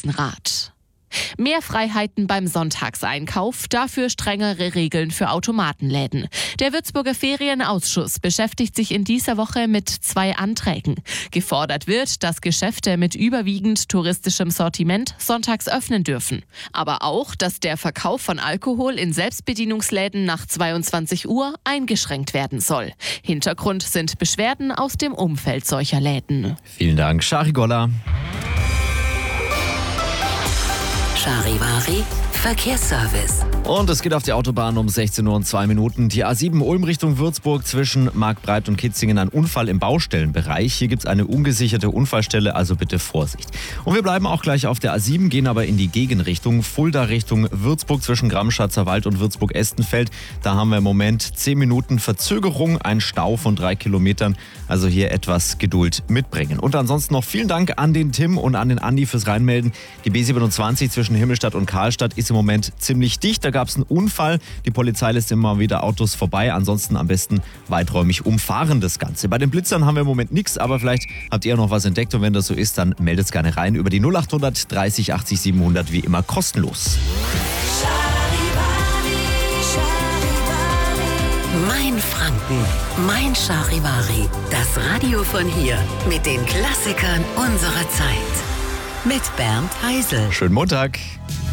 Riesenrad. Mehr Freiheiten beim Sonntagseinkauf, dafür strengere Regeln für Automatenläden. Der Würzburger Ferienausschuss beschäftigt sich in dieser Woche mit 2 Anträgen. Gefordert wird, dass Geschäfte mit überwiegend touristischem Sortiment sonntags öffnen dürfen. Aber auch, dass der Verkauf von Alkohol in Selbstbedienungsläden nach 22 Uhr eingeschränkt werden soll. Hintergrund sind Beschwerden aus dem Umfeld solcher Läden. Vielen Dank, Shari Golla. Charivari Verkehrsservice. Und es geht auf die Autobahn um 16 Uhr und 2 Minuten. Die A7 Ulm Richtung Würzburg zwischen Marktbreit und Kitzingen, ein Unfall im Baustellenbereich. Hier gibt es eine ungesicherte Unfallstelle, also bitte Vorsicht. Und wir bleiben auch gleich auf der A7, gehen aber in die Gegenrichtung. Fulda Richtung Würzburg zwischen Gramschatzer Wald und Würzburg-Estenfeld. Da haben wir im Moment 10 Minuten Verzögerung, ein Stau von 3 Kilometern. Also hier etwas Geduld mitbringen. Und ansonsten noch vielen Dank an den Tim und an den Andi fürs Reinmelden. Die B27 zwischen Himmelstadt und Karlstadt ist im Moment ziemlich dicht. Da gab es einen Unfall. Die Polizei lässt immer wieder Autos vorbei. Ansonsten am besten weiträumig umfahren das Ganze. Bei den Blitzern haben wir im Moment nichts, aber vielleicht habt ihr noch was entdeckt. Und wenn das so ist, dann meldet es gerne rein über die 0800 30 80 700, wie immer kostenlos. Mein Franken, mein Charivari. Das Radio von hier mit den Klassikern unserer Zeit. Mit Bernd Heisel. Schönen Montag.